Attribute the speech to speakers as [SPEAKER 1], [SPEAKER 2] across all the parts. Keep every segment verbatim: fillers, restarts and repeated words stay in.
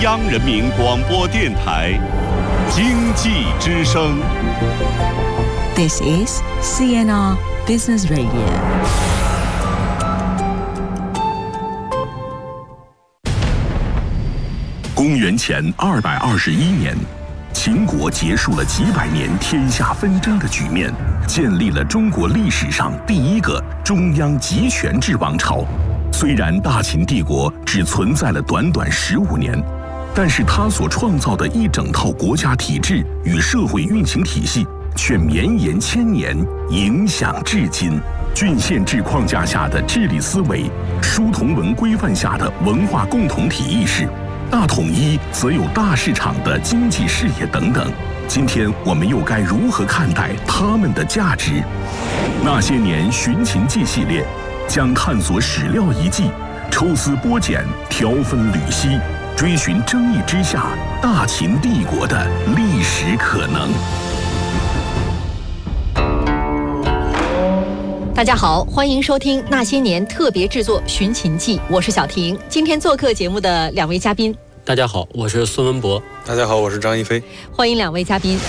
[SPEAKER 1] 央人民广播电台经济之声。
[SPEAKER 2] This is C N R Business Radio。
[SPEAKER 3] 公元前二百二十一年，秦国结束了几百年天下纷争的局面，建立了中国历史上第一个中央集权制王朝。虽然大秦帝国只存在了短短十五年，但是它所创造的一整套国家体制与社会运行体系却绵延千年，影响至今。郡县制框架下的治理思维，书同文规范下的文化共同体意识，大统一则有大市场的经济视野等等。今天我们又该如何看待它们的价值？那些年寻秦记系列将探索史料遗迹，抽丝剥茧，条分缕析，追寻争议之下大秦帝国的历史可能。
[SPEAKER 4] 大家好，欢迎收听那些年特别制作《寻秦记》，我是小婷。今天做客节目的两位嘉宾，
[SPEAKER 5] 大家好，我是孙文博。
[SPEAKER 6] 大家好，我是张一飞。
[SPEAKER 4] 欢迎两位嘉宾。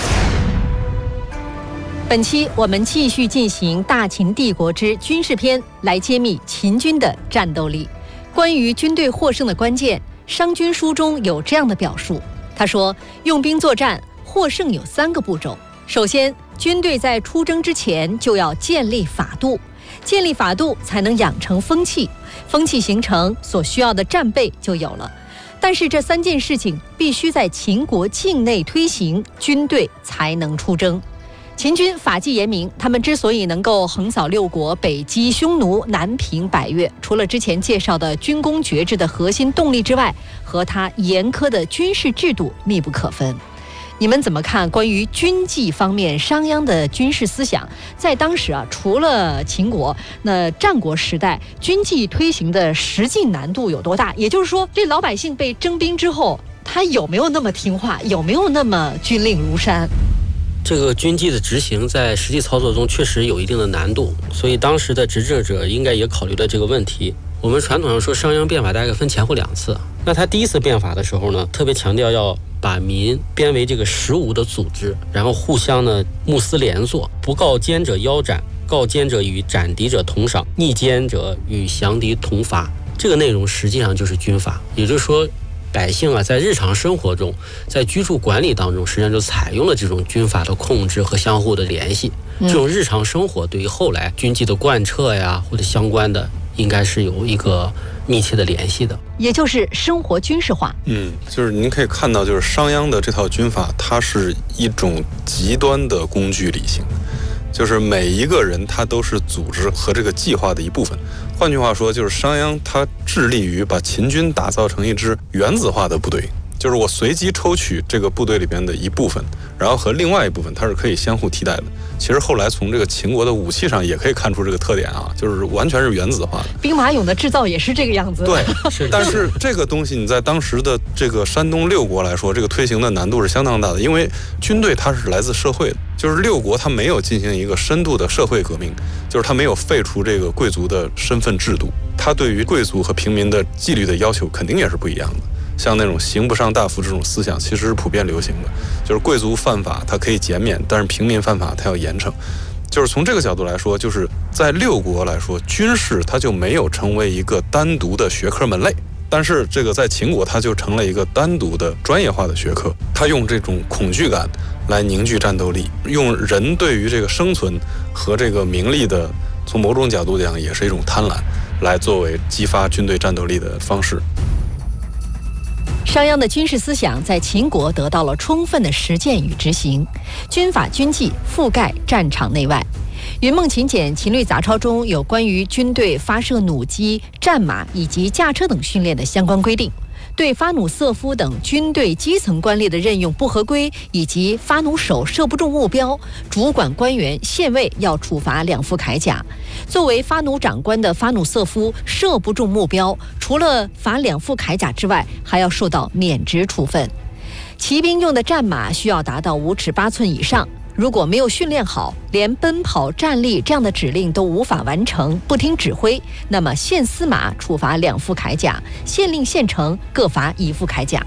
[SPEAKER 4] 本期我们继续进行大秦帝国之军事篇，来揭秘秦军的战斗力。关于军队获胜的关键，商君书中有这样的表述，他说，用兵作战获胜有三个步骤。首先，军队在出征之前就要建立法度，建立法度才能养成风气，风气形成，所需要的战备就有了。但是这三件事情必须在秦国境内推行，军队才能出征。秦军法纪严明，他们之所以能够横扫六国，北击匈奴，南平百越，除了之前介绍的军功爵制的核心动力之外，和他严苛的军事制度密不可分。你们怎么看关于军纪方面商鞅的军事思想？在当时啊，除了秦国，那战国时代军纪推行的实际难度有多大？也就是说，这老百姓被征兵之后，他有没有那么听话？有没有那么军令如山？
[SPEAKER 5] 这个军纪的执行在实际操作中确实有一定的难度，所以当时的执政者应该也考虑了这个问题。我们传统上说商鞅变法大概分前后两次，那他第一次变法的时候呢，特别强调要把民编为这个十五的组织，然后互相呢穆司连坐，不告奸者腰斩，告奸者与斩敌者同赏，逆奸者与降敌同罚。这个内容实际上就是军法，也就是说百姓啊在日常生活中，在居住管理当中，实际上就采用了这种军法的控制和相互的联系。这种日常生活对于后来军纪的贯彻呀，或者相关的，应该是有一个密切的联系的，
[SPEAKER 4] 也就是生活军事化。
[SPEAKER 6] 嗯，就是您可以看到，就是商鞅的这套军法，它是一种极端的工具理性，就是每一个人他都是组织和这个计划的一部分。换句话说，就是商鞅他致力于把秦军打造成一支原子化的部队，就是我随机抽取这个部队里边的一部分，然后和另外一部分它是可以相互替代的。其实后来从这个秦国的武器上也可以看出这个特点啊，就是完全是原子化的。
[SPEAKER 4] 兵马俑的制造也是这个样子。
[SPEAKER 6] 对，但是这个东西你在当时的这个山东六国来说，这个推行的难度是相当大的，因为军队它是来自社会的，就是六国它没有进行一个深度的社会革命，就是它没有废除这个贵族的身份制度，它对于贵族和平民的纪律的要求肯定也是不一样的。像那种刑不上大夫这种思想其实是普遍流行的，就是贵族犯法它可以减免，但是平民犯法它要严惩。就是从这个角度来说，就是在六国来说，军事它就没有成为一个单独的学科门类，但是这个在秦国它就成了一个单独的专业化的学科，它用这种恐惧感来凝聚战斗力，用人对于这个生存和这个名利的，从某种角度讲也是一种贪婪，来作为激发军队战斗力的方式。
[SPEAKER 4] 商鞅的军事思想在秦国得到了充分的实践与执行，军法军纪覆盖战场内外。云梦秦简秦律杂抄中有关于军队发射弩机、战马以及驾车等训练的相关规定，对发弩瑟夫等军队基层官吏的任用不合规，以及发弩手射不中目标，主管官员、县尉要处罚两副铠甲。作为发弩长官的发弩瑟夫射不中目标，除了罚两副铠甲之外，还要受到免职处分。骑兵用的战马需要达到五尺八寸以上，如果没有训练好，连奔跑、站立这样的指令都无法完成，不听指挥，那么县司马处罚两副铠甲，县令、县丞各罚一副铠甲。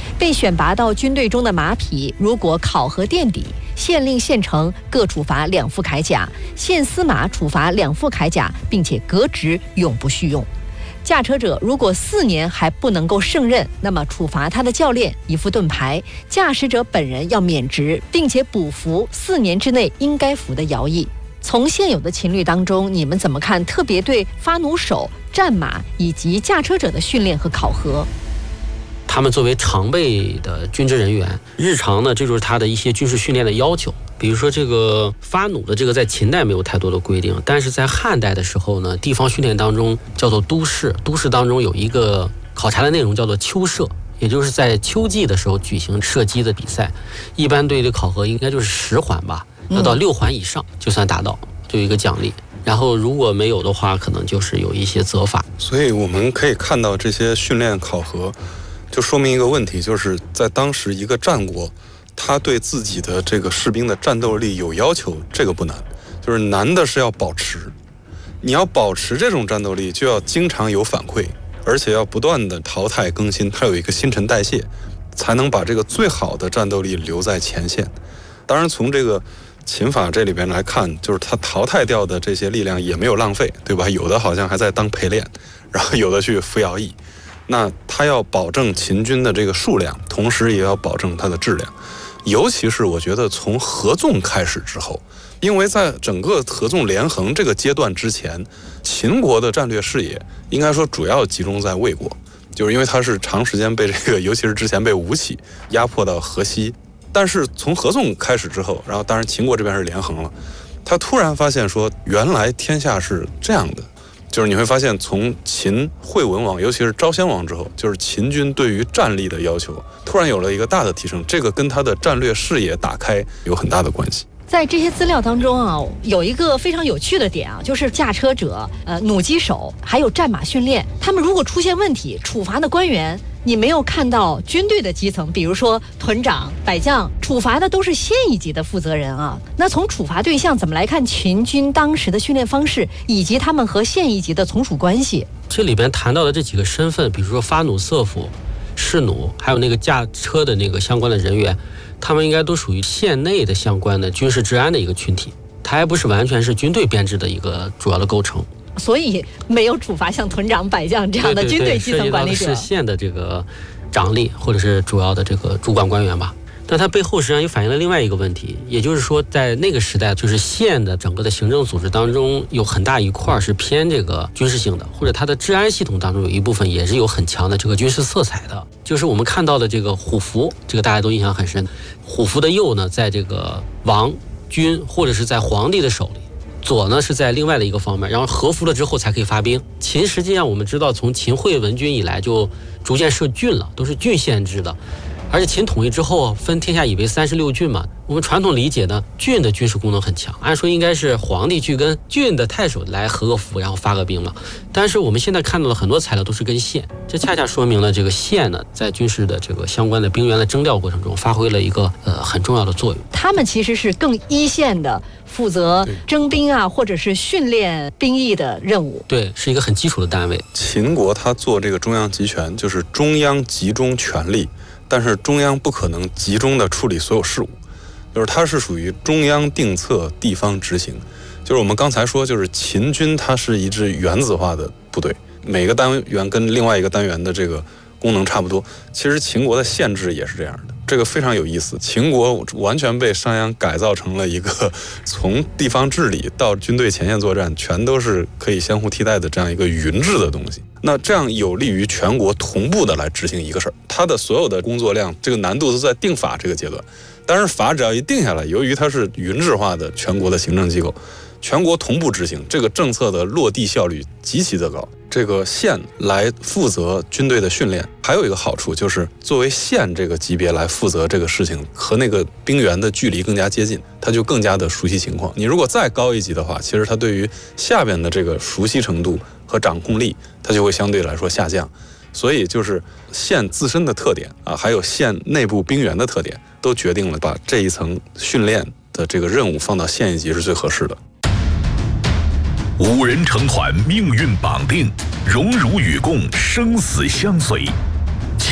[SPEAKER 4] 被选拔到军队中的马匹，如果考核垫底，县令、县城各处罚两副铠甲，县司马处罚两副铠甲，并且革职，永不续用。驾车者如果四年还不能够胜任，那么处罚他的教练一副盾牌，驾驶者本人要免职，并且补服四年之内应该服的徭役。从现有的秦律当中，你们怎么看？特别对发弩手、战马以及驾车者的训练和考核。
[SPEAKER 5] 他们作为常备的军职人员，日常呢，这就是他的一些军事训练的要求。比如说这个发弩的这个，在秦代没有太多的规定，但是在汉代的时候呢，地方训练当中叫做都试，都试当中有一个考察的内容叫做秋射，也就是在秋季的时候举行射击的比赛，一般队的考核应该就是十环吧，要到六环以上就算达到，就有一个奖励。然后如果没有的话，可能就是有一些责罚。
[SPEAKER 6] 所以我们可以看到这些训练考核，就说明一个问题，就是在当时一个战国，他对自己的这个士兵的战斗力有要求，这个不难，就是难的是要保持。你要保持这种战斗力，就要经常有反馈，而且要不断的淘汰更新，它有一个新陈代谢，才能把这个最好的战斗力留在前线。当然从这个秦法这里边来看，就是他淘汰掉的这些力量也没有浪费，对吧？有的好像还在当陪练，然后有的去服徭役。那他要保证秦军的这个数量，同时也要保证它的质量。尤其是我觉得从合纵开始之后，因为在整个合纵连横这个阶段之前，秦国的战略视野应该说主要集中在魏国，就是因为它是长时间被这个，尤其是之前被吴起压迫到河西。但是从合纵开始之后，然后当然秦国这边是连横了，他突然发现说，原来天下是这样的。就是你会发现，从秦惠文王，尤其是昭襄王之后，就是秦军对于战力的要求突然有了一个大的提升，这个跟他的战略视野打开有很大的关系。
[SPEAKER 4] 在这些资料当中啊，有一个非常有趣的点啊，就是驾车者、呃弩机手还有战马训练，他们如果出现问题，处罚的官员你没有看到军队的基层，比如说屯长、百将，处罚的都是县一级的负责人啊。那从处罚对象怎么来看秦军当时的训练方式，以及他们和县一级的从属关系？
[SPEAKER 5] 这里边谈到的这几个身份，比如说发弩色府、试弩，还有那个驾车的那个相关的人员，他们应该都属于县内的相关的军事治安的一个群体，它还不是完全是军队编制的一个主要的构成。
[SPEAKER 4] 所以没有处罚像屯长、百将这样的军队基层管理者，
[SPEAKER 5] 涉及到的是县的这个长吏或者是主要的这个主管官员吧。但它背后实际上也反映了另外一个问题，也就是说，在那个时代，就是县的整个的行政组织当中，有很大一块是偏这个军事性的，或者它的治安系统当中有一部分也是有很强的这个军事色彩的。就是我们看到的这个虎符，这个大家都印象很深。虎符的右呢，在这个王、君或者是在皇帝的手里。左呢是在另外的一个方面，然后合服了之后才可以发兵。秦实际上我们知道，从秦惠文君以来就逐渐设郡了，都是郡县制的。而且秦统一之后分天下以为三十六郡嘛，我们传统理解呢，郡的军事功能很强，按说应该是皇帝去跟郡的太守来合个服，然后发个兵嘛。但是我们现在看到的很多材料都是跟县，这恰恰说明了这个县呢，在军事的这个相关的兵员的征调过程中，发挥了一个呃很重要的作用。
[SPEAKER 4] 他们其实是更一线的，负责征兵啊，或者是训练兵役的任务。
[SPEAKER 5] 对，是一个很基础的单位。
[SPEAKER 6] 秦国他做这个中央集权，就是中央集中权力，但是中央不可能集中的处理所有事务，就是它是属于中央定策，地方执行。就是我们刚才说，就是秦军它是一支原子化的部队，每个单元跟另外一个单元的这个功能差不多。其实秦国的县制也是这样的，这个非常有意思。秦国完全被商鞅改造成了一个从地方治理到军队前线作战全都是可以相互替代的这样一个匀制的东西。那这样有利于全国同步的来执行一个事儿，它的所有的工作量这个难度都在定法这个阶段。但是法只要一定下来，由于它是匀制化的全国的行政机构，全国同步执行，这个政策的落地效率极其的高。这个县来负责军队的训练，还有一个好处就是作为县这个级别来负责这个事情，和那个兵员的距离更加接近，他就更加的熟悉情况。你如果再高一级的话，其实他对于下边的这个熟悉程度和掌控力，它就会相对来说下降。所以就是县自身的特点啊，还有县内部兵员的特点，都决定了把这一层训练的这个任务放到县一级是最合适的。
[SPEAKER 3] 五人成团，命运绑定，荣辱与共，生死相随。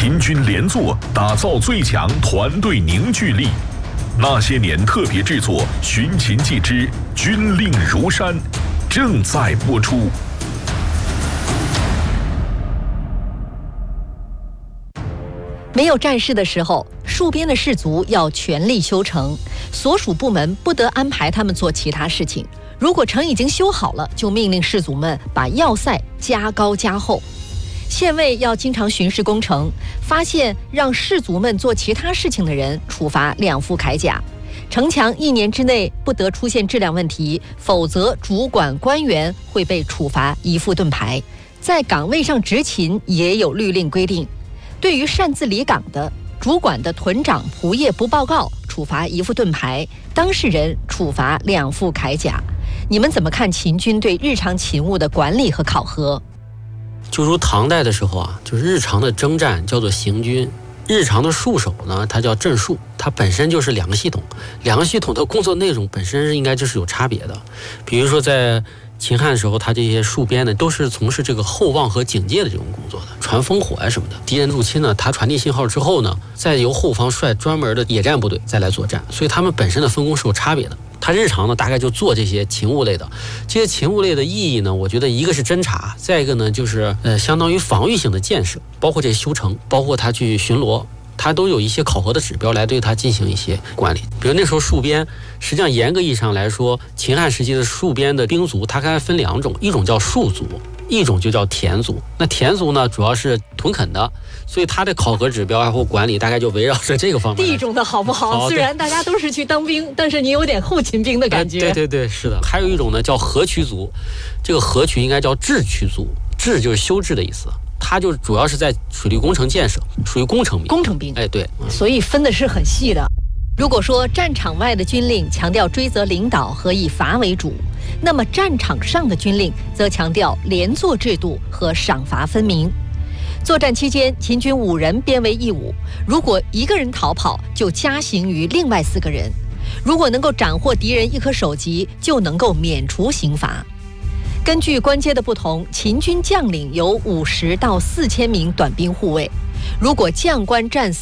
[SPEAKER 3] 秦军联作，打造最强团队凝聚力。那些年特别制作《寻秦记之军令如山》正在播出。
[SPEAKER 4] 没有战事的时候，戍边的士卒要全力修城，所属部门不得安排他们做其他事情。如果城已经修好了，就命令士卒们把要塞加高加厚。县尉要经常巡视攻城，发现让士卒们做其他事情的人，处罚两副铠甲。城墙一年之内不得出现质量问题，否则主管官员会被处罚一副盾牌。在岗位上执勤也有律令规定，对于擅自离岗的，主管的屯长仆夜不报告，处罚一副盾牌；当事人处罚两副铠甲。你们怎么看秦军对日常勤务的管理和考核？
[SPEAKER 5] 就如唐代的时候啊，就是日常的征战叫做行军，日常的戍守呢，它叫镇戍，它本身就是两个系统，两个系统的工作内容本身应该就是有差别的。比如说在秦汉的时候，他这些戍边呢，都是从事这个厚望和警戒的这种工作的，传烽火啊什么的。敌人入侵呢，他传递信号之后呢，再由后方率专门的野战部队再来作战，所以他们本身的分工是有差别的。他日常呢，大概就做这些勤务类的，这些勤务类的意义呢，我觉得一个是侦察，再一个呢就是呃，相当于防御性的建设，包括这些修城，包括他去巡逻。它都有一些考核的指标来对它进行一些管理。比如那时候戍边，实际上严格意义上来说，秦汉时期的戍边的兵卒，它还分两种，一种叫戍卒，一种就叫田卒。那田卒呢，主要是屯垦的，所以它的考核指标啊或管理大概就围绕着这个方面。
[SPEAKER 4] 地种的好不好？好，虽然大家都是去当兵，但是你有点后勤兵的感觉。
[SPEAKER 5] 对对对，是的。还有一种呢叫河渠卒，这个河渠应该叫治渠卒，治就是修治的意思。它就主要是在水利工程建设，属于工程兵。
[SPEAKER 4] 工程兵，
[SPEAKER 5] 哎，对，
[SPEAKER 4] 嗯、所以分的是很细的。如果说战场外的军令强调追责领导和以罚为主，那么战场上的军令则强调连坐制度和赏罚分明。作战期间，秦军五人编为一伍，如果一个人逃跑，就加刑于另外四个人；如果能够斩获敌人一颗首级，就能够免除刑罚。根据官阶的不同，秦军将领有五十到四千名短兵护卫。如果将官战死